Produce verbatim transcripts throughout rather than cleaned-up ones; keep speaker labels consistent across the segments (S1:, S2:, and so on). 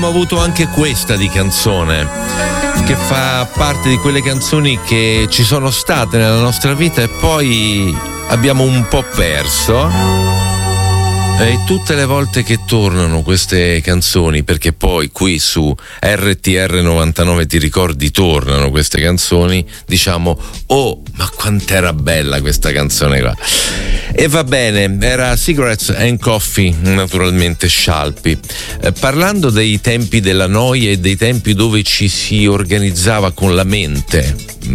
S1: Abbiamo avuto anche questa di canzone, che fa parte di quelle canzoni che ci sono state nella nostra vita e poi abbiamo un po' perso. E tutte le volte che tornano queste canzoni, perché poi qui su R T R novantanove ti ricordi, tornano queste canzoni, diciamo: oh, ma quant'era bella questa canzone qua. E va bene, era Cigarettes and Coffee, naturalmente Scialpi. Eh, parlando dei tempi della noia e dei tempi dove ci si organizzava con la mente,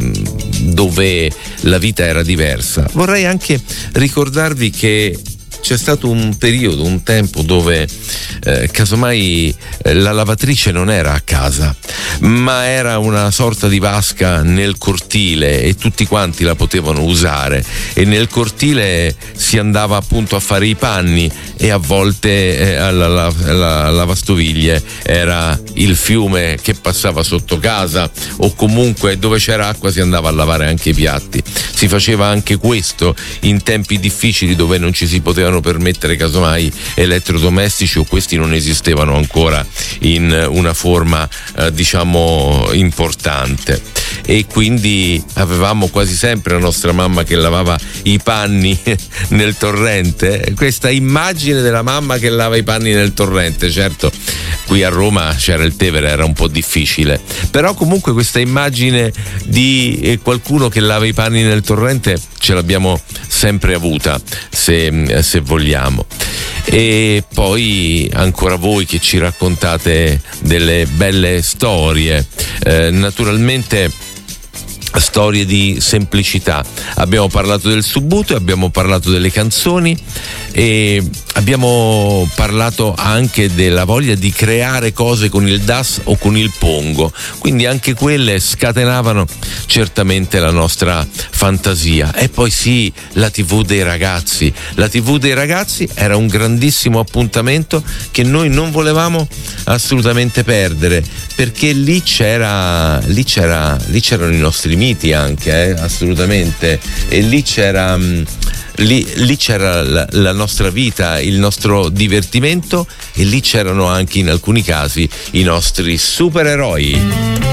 S1: dove la vita era diversa, vorrei anche ricordarvi che c'è stato un periodo, un tempo dove eh, casomai eh, la lavatrice non era a casa, ma era una sorta di vasca nel cortile e tutti quanti la potevano usare, e nel cortile si andava appunto a fare i panni, e a volte eh, alla, alla, alla lavastoviglie era il fiume che passava sotto casa, o comunque dove c'era acqua si andava a lavare anche i piatti. Si faceva anche questo in tempi difficili dove non ci si potevano permettere casomai elettrodomestici, o questi non esistevano ancora in una forma eh, diciamo importante, e quindi avevamo quasi sempre la nostra mamma che lavava i panni nel torrente. Questa immagine della mamma che lava i panni nel torrente, certo qui a Roma c'era il Tevere, era un po' difficile, però comunque questa immagine di qualcuno che lava i panni nel torrente ce l'abbiamo sempre avuta, se, se vogliamo. E poi ancora voi che ci raccontate delle belle storie, eh, naturalmente storie di semplicità. Abbiamo parlato del Subbuteo, abbiamo parlato delle canzoni e abbiamo parlato anche della voglia di creare cose con il D A S o con il Pongo, quindi anche quelle scatenavano certamente la nostra fantasia. E poi sì, la tivù dei ragazzi, la tivù dei ragazzi era un grandissimo appuntamento che noi non volevamo assolutamente perdere, perché lì c'era lì c'era lì c'erano i nostri miti anche, eh, assolutamente, e lì c'era Lì, lì c'era la, la nostra vita, il nostro divertimento, e lì c'erano anche in alcuni casi i nostri supereroi.